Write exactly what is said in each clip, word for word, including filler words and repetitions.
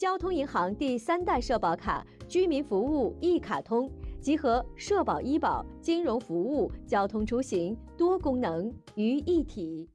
交通银行第三代社保卡，居民服务一卡通，集合社保、医保、金融服务、交通出行多功能于一体。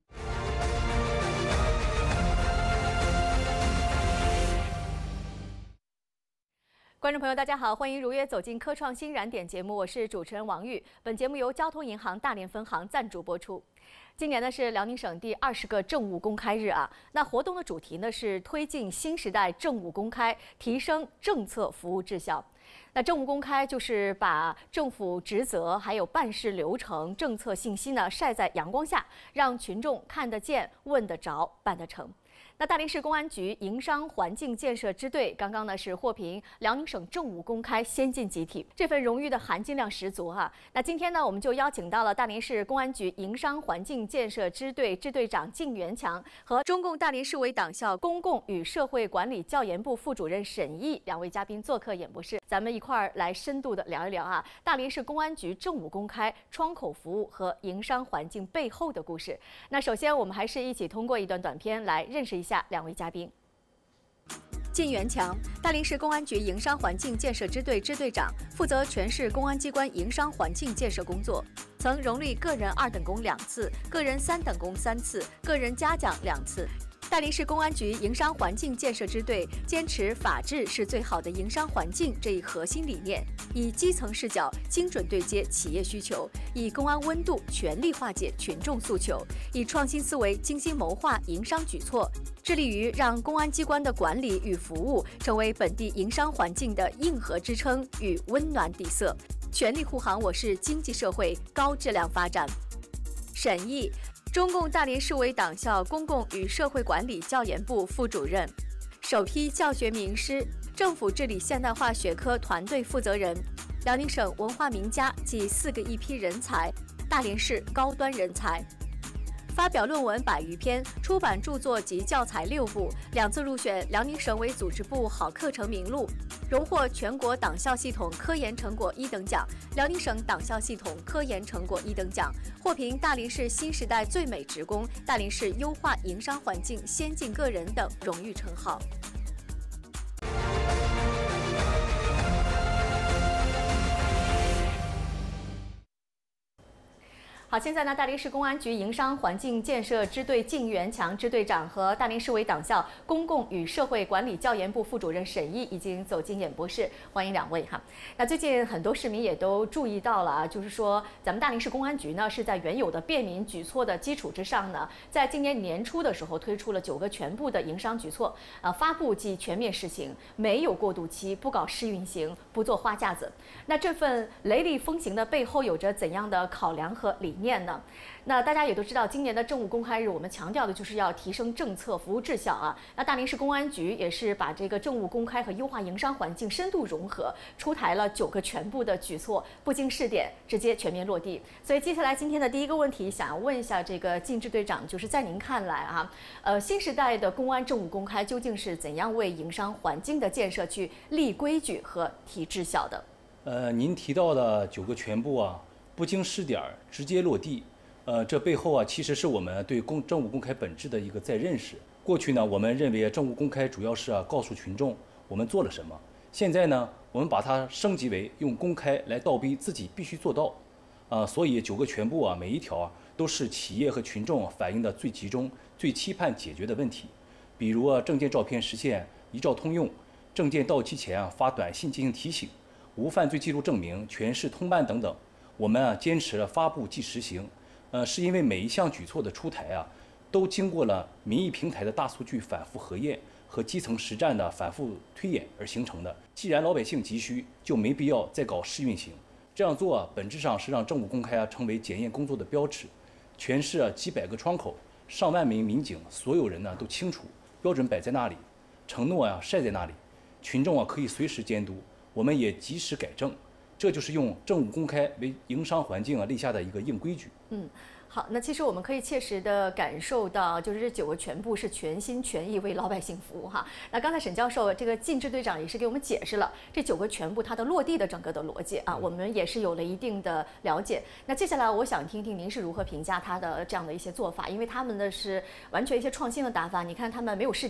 观众朋友，大家好，欢迎如约走进科创新燃点节目，我是主持人王玉。本节目由交通银行大连分行赞助播出。今年呢是辽宁省第二十个政务公开日啊，那活动的主题呢是推进新时代政务公开，提升政策服务质效。那政务公开就是把政府职责还有办事流程、政策信息呢晒在阳光下，让群众看得见、问得着、办得成。那大连市公安局营商环境建设支队刚刚呢是获评辽宁省政务公开先进集体，这份荣誉的含金量十足哈、啊。那今天呢，我们就邀请到了大连市公安局营商环境建设支队支队长靳元强和中共大连市委党校公共与社会管理教研部副主任沈毅两位嘉宾做客演播室，咱们一块儿来深度的聊一聊啊，大连市公安局政务公开、窗口服务和营商环境背后的故事。那首先，我们还是一起通过一段短片来认识一下两位嘉宾。靳元强，大连市公安局营商环境建设支队支队长，负责全市公安机关营商环境建设工作，曾荣立个人二等功两次，个人三等功三次，个人嘉奖两次。大连市公安局营商环境建设支队坚持法治是最好的营商环境这一核心理念，以基层视角精准对接企业需求，以公安温度全力化解群众诉求，以创新思维精心谋划营商举措，致力于让公安机关的管理与服务成为本地营商环境的硬核支撑与温暖底色，全力护航我市经济社会高质量发展。沈毅，中共大连市委党校公共与社会管理教研部副主任，首批教学名师，政府治理现代化学科团队负责人，辽宁省文化名家及四个一批人才，大连市高端人才。发表论文百余篇，出版著作及教材六部，两次入选辽宁省委组织部好课程名录，荣获全国党校系统科研成果一等奖、辽宁省党校系统科研成果一等奖，获评大连市新时代最美职工、大连市优化营商环境先进个人等荣誉称号。好，现在呢，大连市公安局营商环境建设支队靳元强支队长和大连市委党校公共与社会管理教研部副主任沈毅已经走进演播室，欢迎两位哈。那最近很多市民也都注意到了啊，就是说咱们大连市公安局呢是在原有的便民举措的基础之上呢，在今年年初的时候推出了九个全部的营商举措，呃，发布即全面实行，没有过渡期，不搞试运行，不做花架子。那这份雷厉风行的背后有着怎样的考量和理念呢？那大家也都知道，今年的政务公开日，我们强调的就是要提升政策服务质效啊。那大连市公安局也是把这个政务公开和优化营商环境深度融合，出台了九个全部的举措，不经试点直接全面落地。所以接下来今天的第一个问题，想要问一下这个靳支队长，就是在您看来啊，呃，新时代的公安政务公开究竟是怎样为营商环境的建设去立规矩和提质效的？ 呃，您提到的九个全部啊，不经试点直接落地，呃，这背后啊，其实是我们对公政务公开本质的一个再认识。过去呢，我们认为政务公开主要是啊告诉群众我们做了什么，现在呢，我们把它升级为用公开来倒逼自己必须做到，啊、呃，所以九个全部啊，每一条啊都是企业和群众反映的最集中、最期盼解决的问题。比如啊，证件照片实现一照通用，证件到期前啊发短信进行提醒，无犯罪记录证明全市通办等等。我们啊坚持了发布即实行，呃，是因为每一项举措的出台啊，都经过了民意平台的大数据反复核验和基层实战的反复推演而形成的。既然老百姓急需，就没必要再搞试运行。这样做啊，本质上是让政务公开啊成为检验工作的标尺。全市啊几百个窗口，上万名民警，所有人呢都清楚标准摆在那里，承诺啊晒在那里，群众啊可以随时监督，我们也及时改正。这就是用政务公开为营商环境啊立下的一个硬规矩。 嗯，好，那其实我们可以切实的感受到，就是这九个全部是全心全意为老百姓服务哈。那刚才沈教授这个靳支队长也是给我们解释了这九个全部它的落地的整个的逻辑啊，我们也是有了一定的了解。那接下来我想听听您是如何评价他的这样的一些做法，因为他们的是完全一些创新的打法。你看他们没有试点。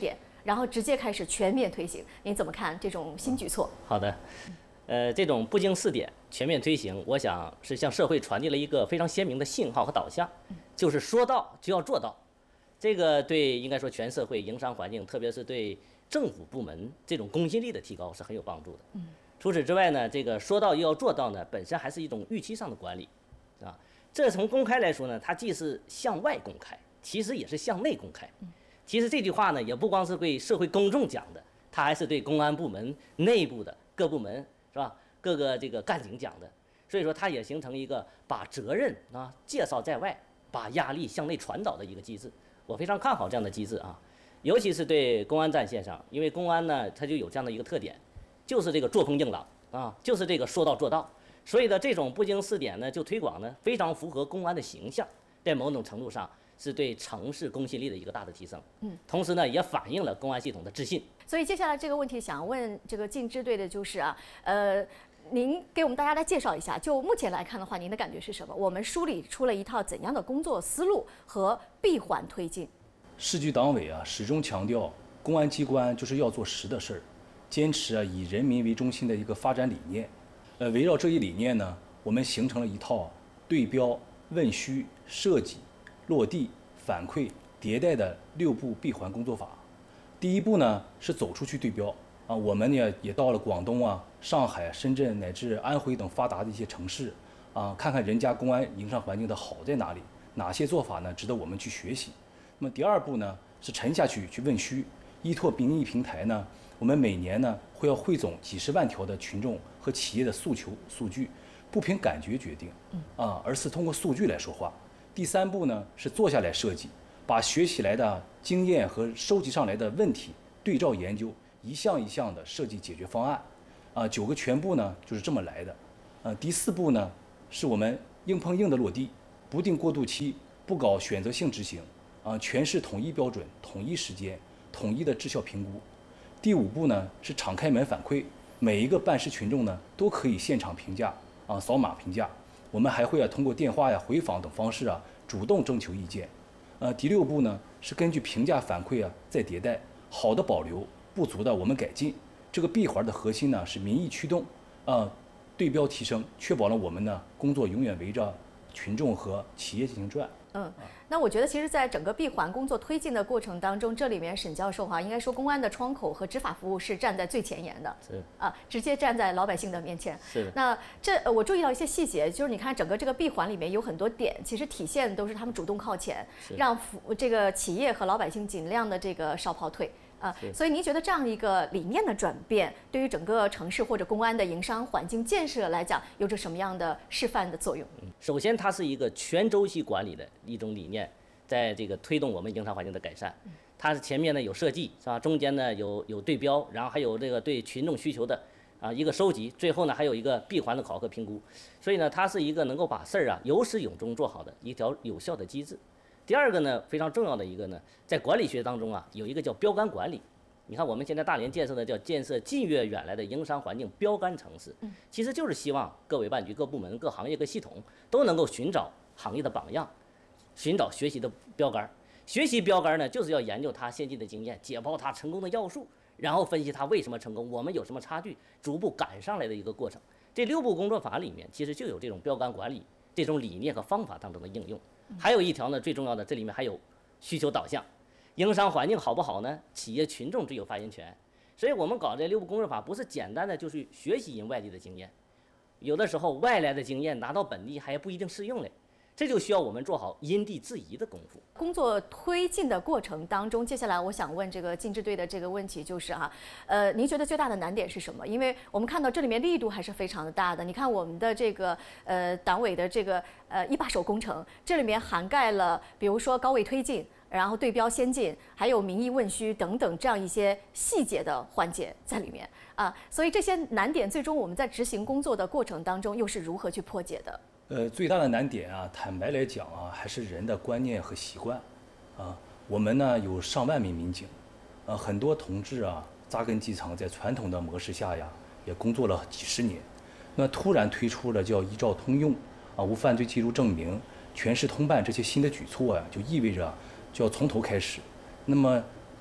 然后直接开始全面推行。您怎么看这种新举措？ 好的，呃，这种不经试点全面推行，我想是向社会传递了一个非常鲜明的信号和导向，就是说到就要做到。这个对应该说全社会营商环境，特别是对政府部门这种公信力的提高是很有帮助的。除此之外呢，这个说到又要做到呢，本身还是一种预期上的管理，啊，这从公开来说呢，它既是向外公开，其实也是向内公开。其实这句话呢，也不光是对社会公众讲的，它还是对公安部门内部的各部门是吧，各个这个干警讲的。所以说，它也形成一个把责任啊介绍在外，把压力向内传导的一个机制。我非常看好这样的机制啊，尤其是对公安战线上，因为公安呢，它就有这样的一个特点，就是这个作风硬朗啊，就是这个说到做到。所以呢，这种不经试点呢就推广呢，非常符合公安的形象，在某种程度上是对城市公信力的一个大的提升。嗯，同时呢，也反映了公安系统的自信。 所以接下来这个问题想问这个靳支队的就是啊，呃。您给我们大家来介绍一下，就目前来看的话，您的感觉是什么？我们梳理出了一套怎样的工作思路和闭环推进？ 市局党委啊，始终强调公安机关就是要做实的事儿，坚持啊以人民为中心的一个发展理念。呃，围绕这一理念呢，我们形成了一套对标、问需、设计、落地、反馈、迭代的六步闭环工作法。第一步呢是走出去对标。啊，我们呢也到了广东啊、上海、深圳乃至安徽等发达的一些城市，啊，看看人家公安营商环境的好在哪里，哪些做法呢值得我们去学习。那么第二步呢是沉下去去问需，依托民意平台呢，我们每年呢会要汇总几十万条的群众和企业的诉求数据，不凭感觉决定，啊，而是通过数据来说话。第三步呢是坐下来设计，把学习来的经验和收集上来的问题对照研究。一项一项的设计解决方案，啊，九个全部呢就是这么来的。呃，第四步呢是我们硬碰硬的落地，不定过渡期，不搞选择性执行，啊，全市统一标准、统一时间、统一的质效评估。第五步呢是敞开门反馈，每一个办事群众呢都可以现场评价，啊，扫码评价。我们还会啊通过电话呀、回访等方式啊主动征求意见。呃，第六步呢是根据评价反馈啊再迭代，好的保留。不足的我们改进。这个闭环的核心呢是民意驱动，呃，对标提升，确保了我们呢工作永远围着群众和企业进行转。 嗯，那我觉得其实，在整个闭环工作推进的过程当中，这里面沈教授哈、啊，应该说公安的窗口和执法服务是站在最前沿的， 是啊，直接站在老百姓的面前。 是。 那这呃我注意到一些细节，就是你看整个这个闭环里面有很多点，其实体现都是他们主动靠前，让服这个企业和老百姓尽量的这个少跑腿。啊，所以您觉得这样一个理念的转变，对于整个城市或者公安的营商环境建设来讲，有着什么样的示范的作用？ 嗯，首先它是一个全周期管理的一种理念，在这个推动我们营商环境的改善。它是前面呢有设计是吧，中间呢有有对标，然后还有这个对群众需求的啊一个收集，最后呢还有一个闭环的考核评估。所以呢，它是一个能够把事儿啊有始有终做好的一条有效的机制。第二个呢，非常重要的一个呢，在管理学当中啊，有一个叫标杆管理。你看我们现在大连建设的叫建设近悦远来的营商环境标杆城市，其实就是希望各委办局、各部门、各行业、各系统都能够寻找行业的榜样，寻找学习的标杆。学习标杆呢，就是要研究它先进的经验，解剖它成功的要素，然后分析它为什么成功，我们有什么差距，逐步赶上来的一个过程。这六部工作法里面，其实就有这种标杆管理这种理念和方法当中的应用。还有一条呢，最重要的，这里面还有需求导向，营商环境好不好呢？企业群众最有发言权。所以我们搞这六部工作法，不是简单的就去学习人外地的经验，有的时候外来的经验拿到本地还不一定适用嘞，这就需要我们做好因地制宜的功夫。 工作推进的过程当中，接下来我想问这个靳支队的这个问题就是哈、啊，呃，您觉得最大的难点是什么？因为我们看到这里面力度还是非常的大的。你看我们的这个呃党委的这个呃一把手工程，这里面涵盖了比如说高位推进，然后对标先进，还有民意问需等等这样一些细节的环节在里面啊。所以这些难点最终我们在执行工作的过程当中又是如何去破解的？ 呃，最大的难点啊，坦白来讲啊，还是人的观念和习惯，啊，我们呢有上万名民警，呃，很多同志啊扎根基层，在传统的模式下呀，也工作了几十年，那突然推出了叫一照通用啊、无犯罪记录证明、全市通办这些新的举措呀，就意味着就要从头开始。那么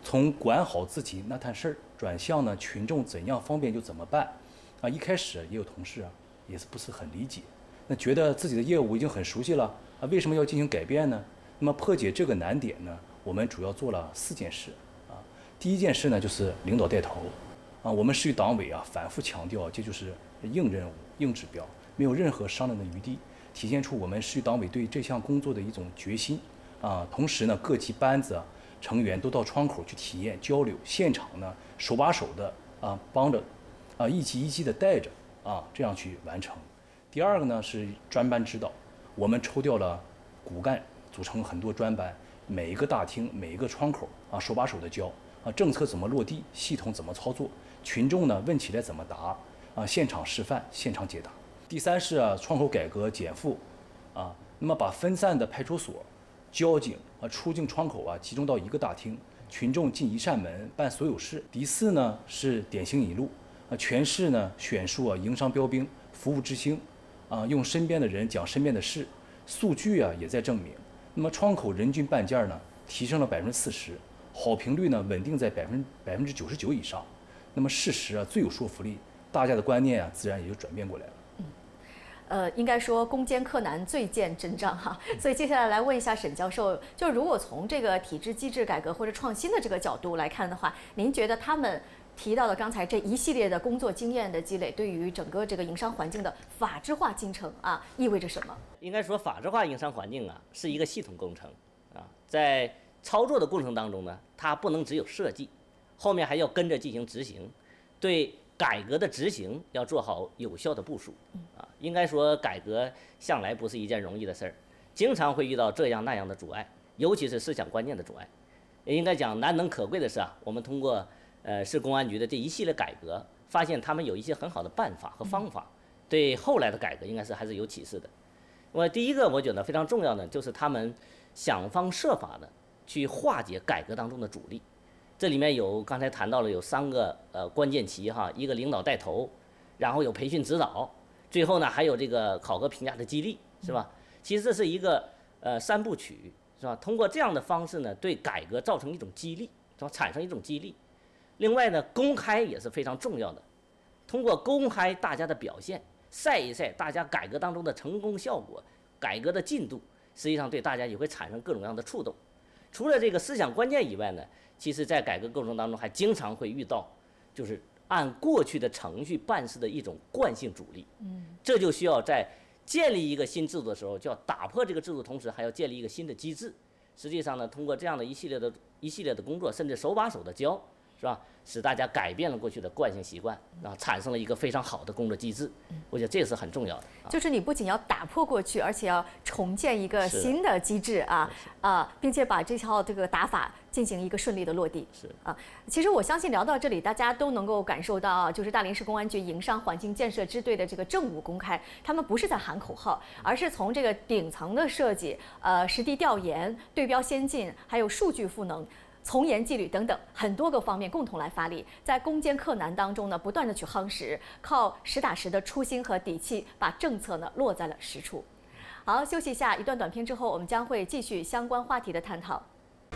从管好自己那摊事儿，转向呢群众怎样方便就怎么办。啊，一开始也有同事啊，也是不是很理解，那觉得自己的业务已经很熟悉了啊，为什么要进行改变呢？那么破解这个难点呢，我们主要做了四件事啊。第一件事呢，就是领导带头啊，我们市域党委啊反复强调，这就是硬任务、硬指标，没有任何商量的余地，体现出我们市域党委对这项工作的一种决心啊。同时呢，各级班子啊成员都到窗口去体验交流，现场呢手把手的啊帮着啊一级一级的带着啊，这样去完成。第二个呢是专班指导，我们抽调了骨干，组成很多专班，每一个大厅、每一个窗口啊手把手的教啊，政策怎么落地，系统怎么操作，群众呢问起来怎么答啊，现场示范，现场解答。第三是啊窗口改革减负啊，那么把分散的派出所、交警啊出境窗口啊集中到一个大厅，群众进一扇门办所有事。第四呢是典型引路啊，全市呢选出啊营商标兵、服务之星啊，用身边的人讲身边的事，数据啊也在证明。那么窗口人均办件呢提升了百分之四十，好评率呢稳定在百分百分之九十九以上。那么事实啊最有说服力，大家的观念啊自然也就转变过来了。 呃，应该说攻坚克难，最见真章哈。所以接下来来问一下沈教授，就如果从这个体制机制改革或者创新的这个角度来看的话，您觉得他们提到的刚才这一系列的工作经验的积累，对于整个这个营商环境的法治化进程啊，意味着什么？ 应该说，法治化营商环境啊，是一个系统工程啊，在操作的过程当中呢，它不能只有设计，后面还要跟着进行执行，对改革的执行要做好有效的部署啊。应该说，改革向来不是一件容易的事儿，经常会遇到这样那样的阻碍，尤其是思想观念的阻碍。应该讲难能可贵的是啊，我们通过呃市公安局的这一系列改革，发现他们有一些很好的办法和方法，对后来的改革应该是还是有启示的。我第一个我觉得非常重要的就是他们想方设法的去化解改革当中的阻力。这里面有刚才谈到了有三个呃关键期哈，一个领导带头，然后有培训指导，最后呢还有这个考核评价的激励，是吧？其实这是一个呃三部曲，是吧？通过这样的方式呢，对改革造成一种激励，是吧？产生一种激励。另外呢，公开也是非常重要的，通过公开大家的表现，晒一晒大家改革当中的成功效果、改革的进度，实际上对大家也会产生各种各样的触动。除了这个思想观念以外呢，其实在改革过程当中还经常会遇到，就是按过去的程序办事的一种惯性阻力。嗯，这就需要在建立一个新制度的时候，就要打破这个制度，同时还要建立一个新的机制。实际上呢，通过这样的一系列的一系列的工作，甚至手把手的教，是吧？使大家改变了过去的惯性习惯，然后产生了一个非常好的工作机制。我觉得这是很重要的。 就是你不仅要打破过去，而且要重建一个新的机制啊啊，并且把这套这个打法进行一个顺利的落地。 是啊，其实我相信聊到这里，大家都能够感受到啊，就是大连市公安局营商环境建设支队的这个政务公开，他们不是在喊口号，而是从这个顶层的设计、呃实地调研、对标先进，还有数据赋能、从严纪律等等很多个方面共同来发力，在攻坚克难当中呢，不断的去夯实，靠实打实的初心和底气，把政策呢落在了实处。好，休息一下，一段短片之后，我们将会继续相关话题的探讨。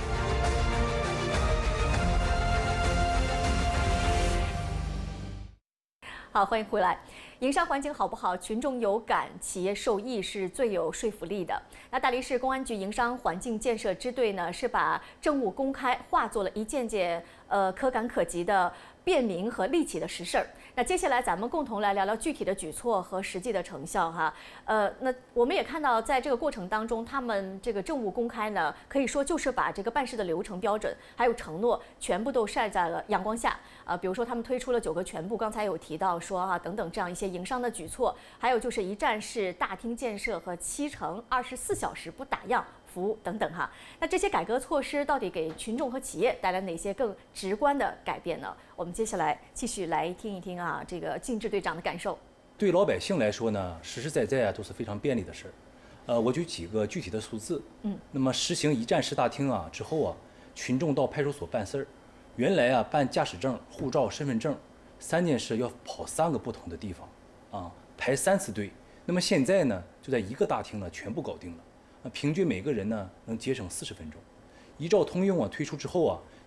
好，欢迎回来。营商环境好不好，群众有感，企业受益是最有说服力的。那大连市公安局营商环境建设支队呢，是把政务公开化作了一件件呃可感可及的便民和利企的实事儿。那接下来咱们共同来聊聊具体的举措和实际的成效哈。呃，那我们也看到，在这个过程当中，他们这个政务公开呢，可以说就是把这个办事的流程标准还有承诺全部都晒在了阳光下。啊、呃，比如说他们推出了九个全部，刚才有提到说啊等等这样一些营商的举措，还有就是一站式大厅建设和七乘二十四小时不打烊服务等等哈。那这些改革措施到底给群众和企业带来哪些更直观的改变呢？我们接下来继续来听一听啊，这个靳支队长的感受。 对老百姓来说呢，实实在在啊都是非常便利的事儿。呃，我举几个具体的数字。嗯。那么实行一站式大厅啊之后啊，群众到派出所办事儿，原来啊办驾驶证、护照、身份证三件事要跑三个不同的地方，啊排三次队。那么现在呢，就在一个大厅呢全部搞定了。啊，平均每个人呢能节省四十分钟。一照通用啊推出之后啊，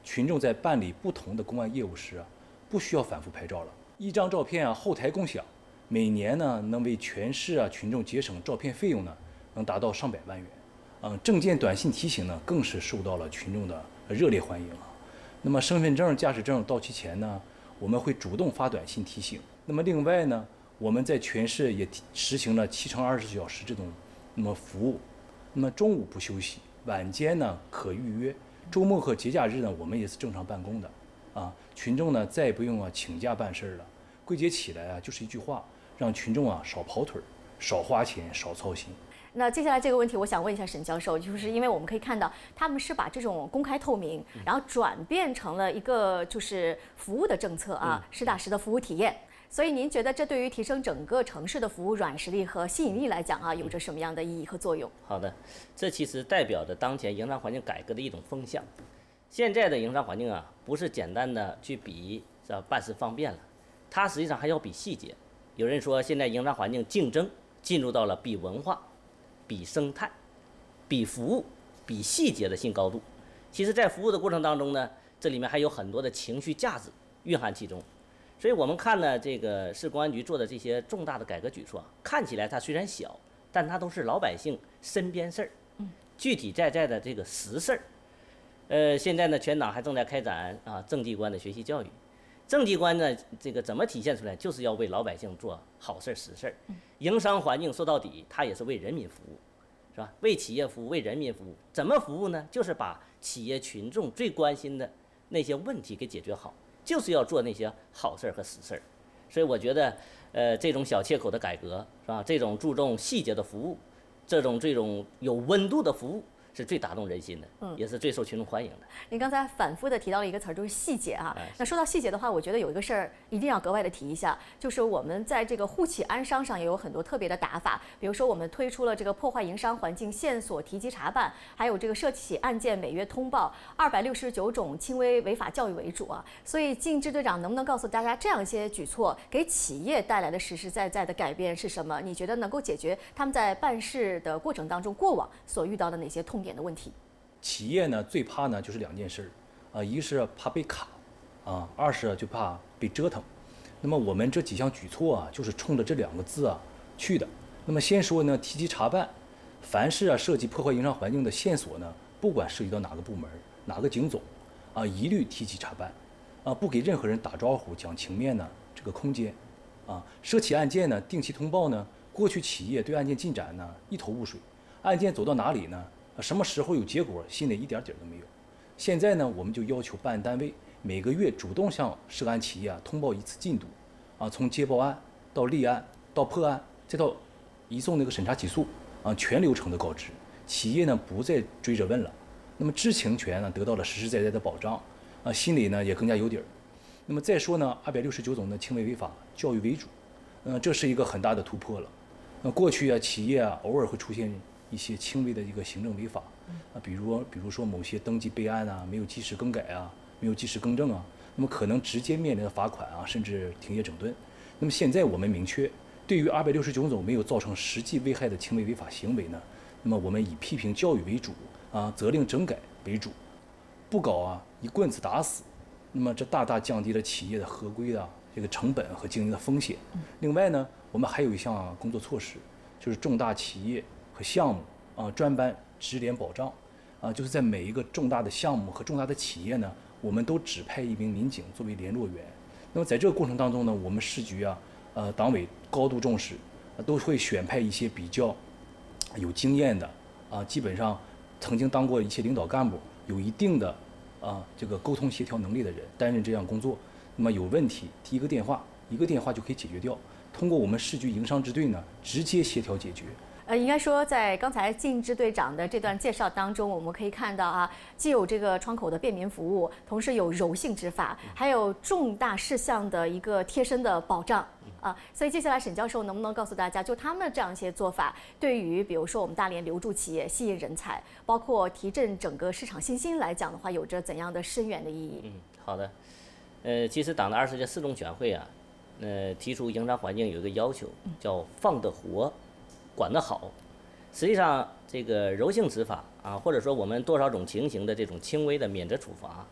群众在办理不同的公安业务时啊，不需要反复拍照了，一张照片啊后台共享，每年呢能为全市啊群众节省照片费用呢能达到上百万元。嗯，证件短信提醒呢更是受到了群众的热烈欢迎啊。那么身份证、驾驶证到期前呢，我们会主动发短信提醒。那么另外呢，我们在全市也实行了七乘二十四小时这种那么服务，那么中午不休息，晚间呢可预约，周末和节假日呢我们也是正常办公的啊。群众呢再也不用啊请假办事了，归结起来啊就是一句话，让群众啊少跑腿儿，少花钱，少操心。 那接下来这个问题，我想问一下沈教授，就是因为我们可以看到，他们是把这种公开透明，然后转变成了一个就是服务的政策啊，实打实的服务体验。所以您觉得这对于提升整个城市的服务软实力和吸引力来讲啊，有着什么样的意义和作用？ 好的，这其实代表着当前营商环境改革的一种风向。现在的营商环境啊，不是简单的去比是吧办事方便了，它实际上还要比细节。有人说，现在营商环境竞争进入到了比文化、比生态、比服务、比细节的新高度。其实，在服务的过程当中呢，这里面还有很多的情绪价值蕴含其中。所以我们看呢，这个市公安局做的这些重大的改革举措，看起来它虽然小，但它都是老百姓身边事儿，具体在在的这个实事儿。呃，现在呢，全党还正在开展啊政绩观的学习教育。政绩观呢，这个怎么体现出来？就是要为老百姓做好事儿、实事儿。营商环境说到底，它也是为人民服务，是吧？为企业服务，为人民服务。怎么服务呢？就是把企业群众最关心的那些问题给解决好，就是要做那些好事儿和实事儿。所以我觉得，呃，这种小切口的改革，是吧？这种注重细节的服务，这种这种有温度的服务，是最打动人心的，嗯，也是最受群众欢迎的。 您刚才反复的提到了一个词儿，就是细节啊。那说到细节的话，我觉得有一个事儿一定要格外的提一下，就是我们在这个护企安商上也有很多特别的打法。比如说，我们推出了这个破坏营商环境线索提及查办，还有这个涉企案件每月通报，二百六十九种轻微违法教育为主啊。所以，靳支队长能不能告诉大家，这样一些举措给企业带来的实实在在的改变是什么？你觉得能够解决他们在办事的过程当中过往所遇到的哪些痛点的问题？ 企业呢最怕呢就是两件事儿，啊，一是怕被卡，啊，二是就怕被折腾。那么我们这几项举措啊，就是冲着这两个字啊去的。那么先说呢，提及查办，凡是啊涉及破坏营商环境的线索呢，不管涉及到哪个部门、哪个警总，啊，一律提及查办，啊，不给任何人打招呼、讲情面呢这个空间，啊，涉企案件呢定期通报呢，过去企业对案件进展呢一头雾水，案件走到哪里呢？什么时候有结果，心里一点底儿都没有。现在呢，我们就要求办案单位每个月主动向涉案企业啊通报一次进度，啊，从接报案到立案到破案，再到移送那个审查起诉，啊，全流程的告知。企业呢不再追着问了，那么知情权呢得到了实实在在的保障，啊，心里呢也更加有底儿。那么再说呢，二百六十九种的轻微违法教育为主，嗯、呃，这是一个很大的突破了。那过去啊，企业啊偶尔会出现一些轻微的一个行政违法，啊，比如比如说某些登记备案啊，没有及时更改啊，没有及时更正啊，那么可能直接面临的罚款啊，甚至停业整顿。那么现在我们明确，对于二百六十九种没有造成实际危害的轻微违法行为呢，那么我们以批评教育为主啊，责令整改为主，不搞啊一棍子打死。那么这大大降低了企业的合规啊这个成本和经营的风险。另外呢，我们还有一项工作措施，就是重大企业和项目啊专班直联保障，啊，就是在每一个重大的项目和重大的企业呢，我们都指派一名民警作为联络员。那么在这个过程当中呢，我们市局啊，呃，党委高度重视，啊，都会选派一些比较有经验的啊，基本上曾经当过一些领导干部，有一定的啊这个沟通协调能力的人担任这样工作。那么有问题提一个电话，一个电话就可以解决掉，通过我们市局营商支队呢，直接协调解决。 呃，应该说，在刚才靳支队长的这段介绍当中，我们可以看到啊，既有这个窗口的便民服务，同时有柔性执法，还有重大事项的一个贴身的保障啊。所以接下来沈教授能不能告诉大家，就他们的这样一些做法，对于比如说我们大连留住企业、吸引人才，包括提振整个市场信心来讲的话，有着怎样的深远的意义？ 嗯，好的。呃，其实党的二十届四中全会啊，呃，提出营商环境有一个要求，叫放得活。管得好，实际上这个柔性执法啊，或者说我们多少种情形的这种轻微的免责处罚，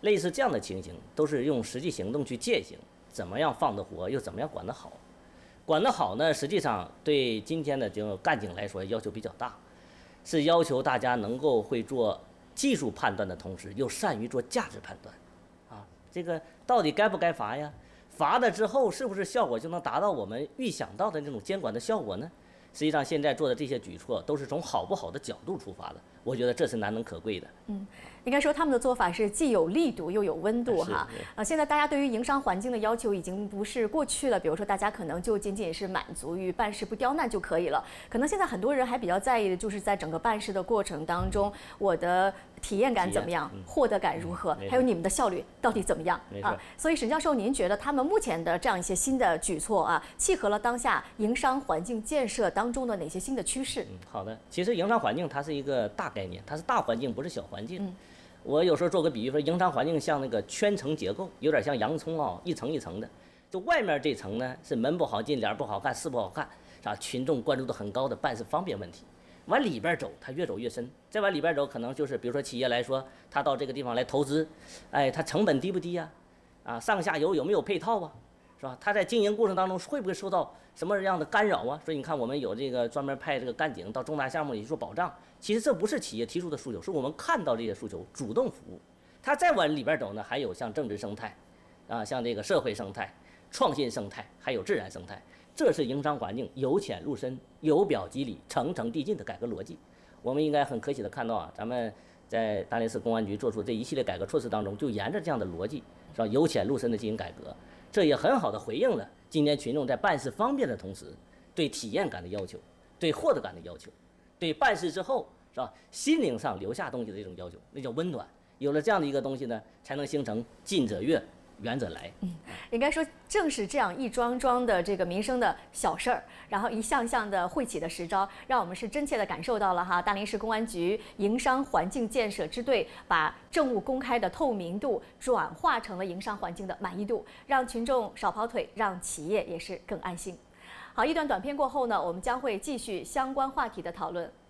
类似这样的情形，都是用实际行动去践行，怎么样放得活，又怎么样管得好。管得好呢，实际上对今天的这个干警来说要求比较大，是要求大家能够会做技术判断的同时，又善于做价值判断。啊，这个到底该不该罚呀？罚了之后，是不是效果就能达到我们预想到的那种监管的效果呢？实际上，现在做的这些举措都是从好不好的角度出发的，我觉得这是难能可贵的。 嗯，应该说他们的做法是既有力度又有温度哈。呃，现在大家对于营商环境的要求已经不是过去了，比如说大家可能就仅仅是满足于办事不刁难就可以了，可能现在很多人还比较在意的就是在整个办事的过程当中，我的体验感怎么样，获得感如何，还有你们的效率到底怎么样啊？所以沈教授，您觉得他们目前的这样一些新的举措啊，契合了当下营商环境建设当中的哪些新的趋势？ 嗯，好的。其实营商环境它是一个大概念，它是大环境，不是小环境。 嗯， 我有时候做个比喻说，营商环境像那个圈层结构，有点像洋葱啊，一层一层的。就外面这层呢是门不好进，脸不好看，事不好看，啊，群众关注度很高的办事方便问题。往里边走，它越走越深。再往里边走，可能就是比如说企业来说，他到这个地方来投资，哎，它成本低不低呀？啊，上下游有没有配套啊？是吧？他在经营过程当中会不会受到什么样的干扰啊？所以你看，我们有这个专门派这个干警到重大项目里去做保障。其实这不是企业提出的诉求，是我们看到这些诉求，主动服务。他再往里边走呢，还有像政治生态，啊，像这个社会生态、创新生态，还有自然生态。这是营商环境由浅入深、由表及里、层层递进的改革逻辑。我们应该很可喜的看到啊，咱们在大连市公安局做出这一系列改革措施当中，就沿着这样的逻辑，是吧？由浅入深的进行改革，这也很好的回应了今天群众在办事方便的同时，对体验感的要求，对获得感的要求，对办事之后是吧，心灵上留下东西的这种要求，那叫温暖。有了这样的一个东西呢，才能形成近者悦。远者来， 嗯，应该说正是这样一桩桩的这个民生的小事儿，然后一项项的汇起的实招，让我们是真切的感受到了哈，大连市公安局营商环境建设支队把政务公开的透明度转化成了营商环境的满意度，让群众少跑腿，让企业也是更安心。好，一段短片过后呢，我们将会继续相关话题的讨论。